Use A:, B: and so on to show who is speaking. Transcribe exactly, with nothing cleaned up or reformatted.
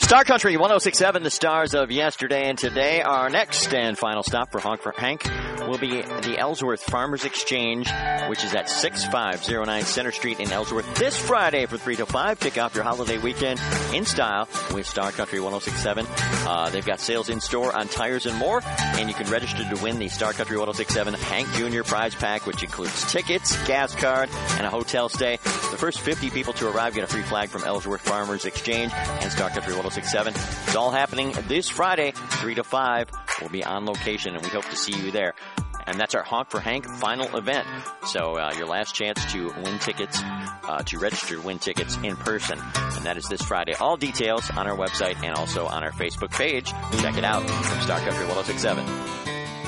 A: Star Country one oh six point seven, the stars of yesterday and today. Our next and final stop for Honk for Hank will be the Ellsworth Farmers Exchange, which is at sixty-five oh nine Center Street in Ellsworth this Friday from three to five. Kick off your holiday weekend in style with Star Country one oh six point seven. Uh, they've got sales in store on tires and more, and you can register to win the Star Country one oh six point seven Hank Junior prize pack, which includes tickets, gas card, and a hotel stay. The first fifty people to arrive get a free flag from Ellsworth Farmers Exchange and Star Country one oh six point seven. It's all happening this Friday, three to five. We'll be on location, and we hope to see you there. And that's our Honk for Hank final event. So uh, your last chance to win tickets, uh, to register to win tickets in person. And that is this Friday. All details on our website and also on our Facebook page. Check it out from Star Country one oh six point seven.